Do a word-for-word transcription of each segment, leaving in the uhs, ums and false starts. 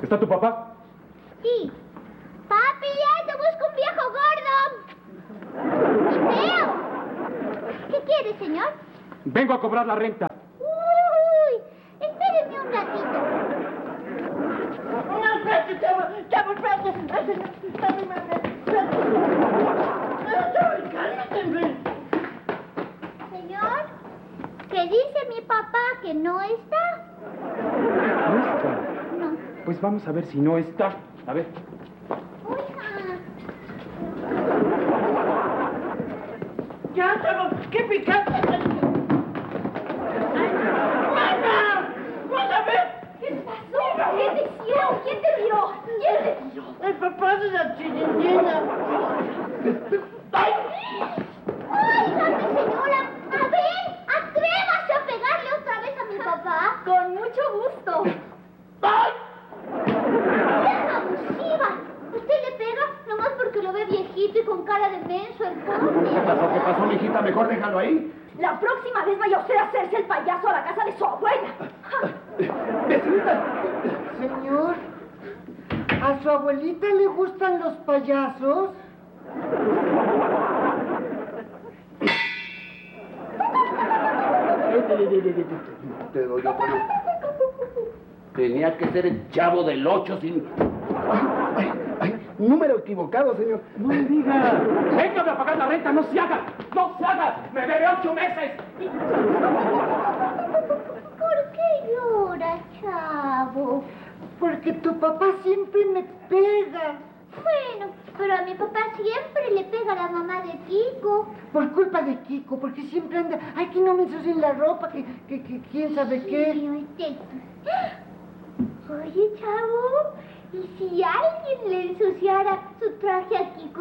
¿Está tu papá? Sí. Papi, te busco un viejo gordo. ¡Y feo! ¿Qué quiere, señor? Vengo a cobrar la renta. Uy, espéreme un ratito. No, espérate, chavo, chavo, espérate. Espérate, cálmate, hombre. Señor, ¿qué dice mi papá que no está? ¿No está? No. Pues vamos a ver si no está. A ver. Oiga. Ya, chavo, qué picante. ¡Mana! ¡Vas a ver! ¿Qué pasó? ¿Qué te hicieron? ¿Quién te tiró? ¿Quién te tiró? El papá de la chilindrina. ¡Ay! ¡Óigame, señora! A ver, atrévase a pegarle otra vez a mi papá. Con mucho gusto. ¡Ay! ¡Vieja abusiva! Usted le pega nomás porque lo ve viejito y con cara de menso el pobre. ¿Qué pasó? ¿Qué pasó, mijita? Mejor déjalo ahí. La próxima vez vaya usted a hacerse el payaso a la casa de su abuela. Vecinita. Señor, ¿a su abuelita le gustan los payasos? Te doy otra vez. Tenía que ser el Chavo del Ocho sin... Ay, ay, ay, número equivocado, señor. No me diga. Véngame a pagar la renta. No se haga. No se haga. Me debe ocho meses. ¿Por qué llora, chavo? Porque tu papá siempre me pega. Bueno, pero a mi papá siempre le pega a la mamá de Kiko. Por culpa de Kiko, porque siempre anda... Ay, que no me ensucien la ropa, que, que, que quién sabe qué. Sí, oíste. Oye, chavo, ¿y si alguien le ensuciara su traje a Kiko?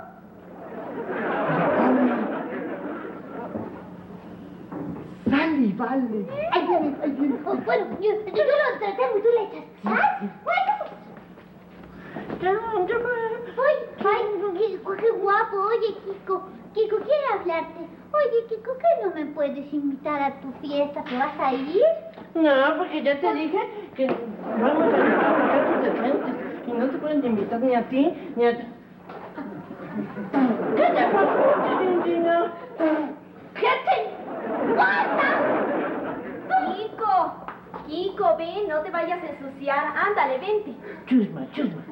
Sale, vale. Ay, viene, ay, viene. Oh, bueno, yo, yo lo tratamos y tú le echas. ¿Ah? Bueno. Ay, ay, Kiko, qué guapo. Oye, Kiko, Kiko, quiero hablarte. Oye, Kiko, ¿qué no me puedes invitar a tu fiesta? ¿Te vas a ir? No, porque ya te dije que vamos a ir a tus decentes. Y no te pueden invitar ni a ti, ni a... ¿Qué te pasó, chilindrina? ¿Qué te pasa? Kiko, Kiko, ven, no te vayas a ensuciar. Ándale, vente. Chusma, chusma.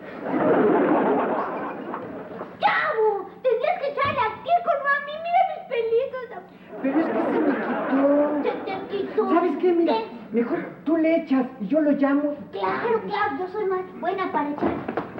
¡Chavo! Tendrías que echarle a Kiko, no a mí. Mira mis pelitos. Pero es que se me quitó. Se te quitó. ¿Sabes qué? Mira, ¿Qué? mejor tú le echas y yo lo llamo. Claro, claro, yo soy más buena para echar.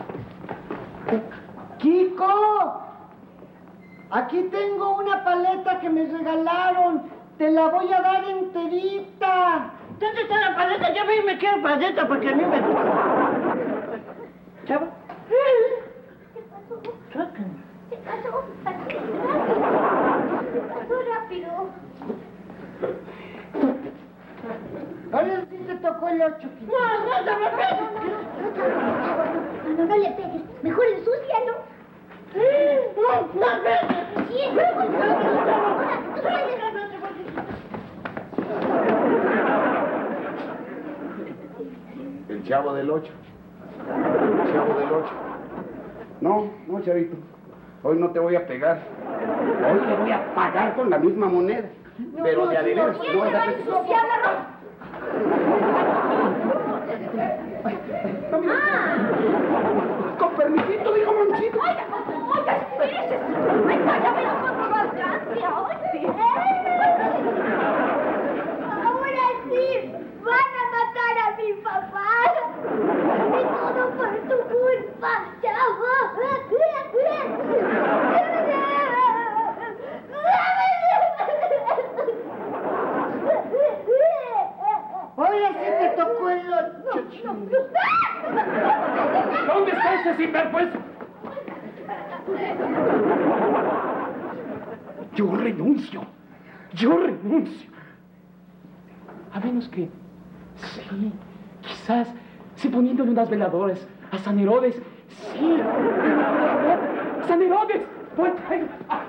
¡Kiko! Aquí tengo una paleta que me regalaron. Te la voy a dar enterita. ¿Dónde está la paleta? Yo me quiero paleta porque a mí me gusta. ¿Chavo? ¿Qué pasó? Sácame. ¿Qué pasó? Rápido. ¿Qué pasó rápido? Ahora sí te tocó el ocho, Kiko. No, no, no me pegues. No, no, no le pegues. Mejor ensúcialo. No, no, vete. Sí, ensúcialo. El Chavo del Ocho. El Chavo del Ocho. No, no, chavito. Hoy no te voy a pegar. Hoy te voy a pagar con la misma moneda. No, Pero no, de a de veras, ¿Quién no te vas va a a... ensuciar la ropa? Con permisito, dijo Monchito. Oiga, oiga, espérese. Venga, ya me la pongo más grande. Ahora sí, van a matar a mi papá. Y todo por tu culpa, chavo. Ahora sí te tocó el ocho. ¿Dónde está ese sinvergüenza? Yo renuncio. Yo renuncio. A menos que... Sí, quizás... Sí, poniéndole unas veladoras a San Herodes. Sí. ¡San Herodes! Voy, traigo. Ah.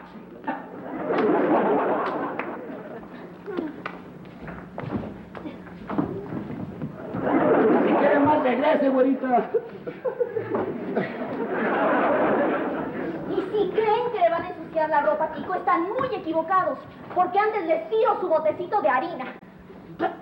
Si quieres más de regrese, güerita. Y si creen que le van a ensuciar la ropa, Kiko, están muy equivocados, porque antes les tiro su botecito de harina.